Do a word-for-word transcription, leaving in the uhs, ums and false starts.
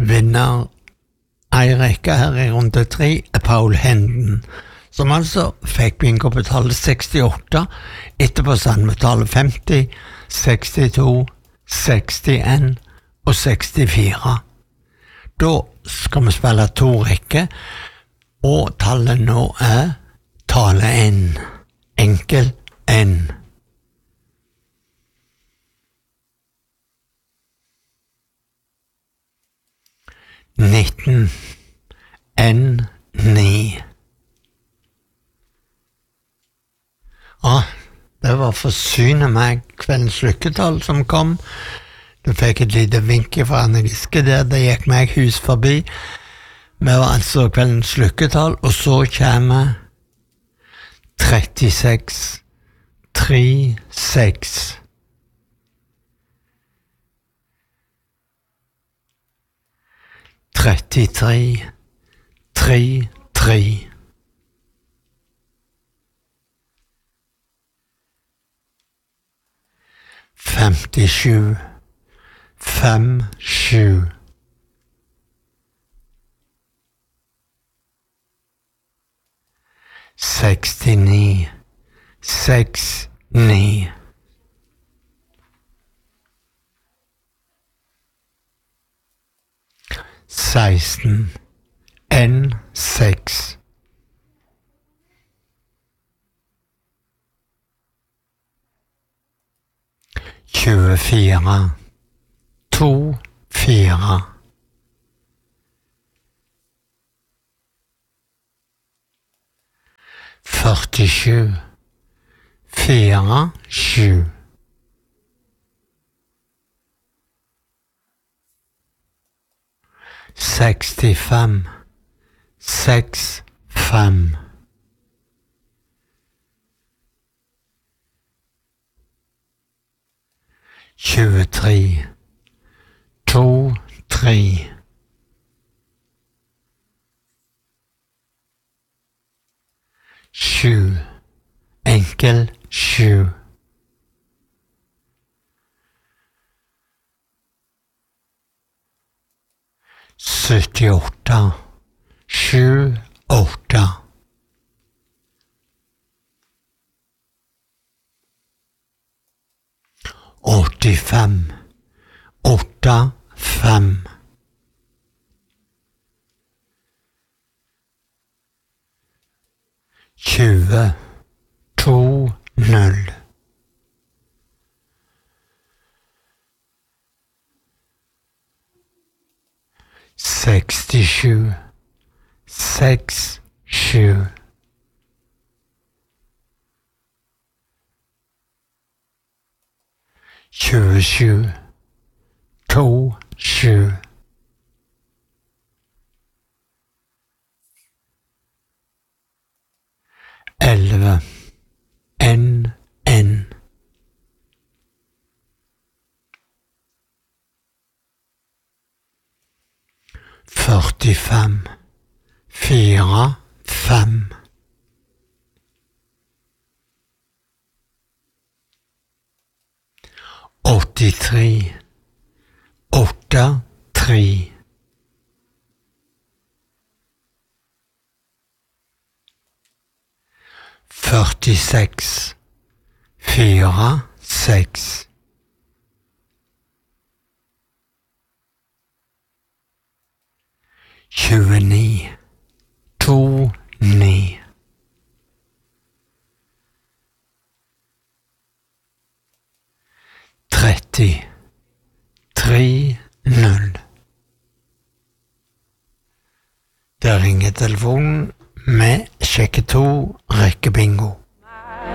vinner ei rekke her i runde tre er Paul Henden, som altså fikk bingo på tallet sekstiåtte, etterpå sann med tallet femti, sekstito, sekstien og sekstifire. Da skal vi spille to rekker, og tallet nå er tale N, enkel N. nitten, N, ni. Ja, det var forsyne meg kveldens lykketall som kom. Du fikk et lite vink fra Anne Giske der, det gikk meg hus forbi. Vi var altså kveldens lykketall, og så kommer trettiseks, tre, seks. trettitre, tre, tre. femtisju, fem, sju. sekstini, seks, ni. seksten, N, seks. tjuefire, to, fire. førtisju, fire, sju. sekstifem, seks, fem. tjuetre, to, tre. Sju, enkel sju. syttiåtte, sju, åtte. åttifem, åtte, fem. tjue, to, null. sekstisju, seks, sju. tjuesju, to, sju. elleve, N, N. førtifem, fire, fem. åttitre, åtte, tre. førtiseks, fire, seks. tjueni, to, ni. tretti, tre, null. Der ringer telefonen med sjekke to rekke bingo.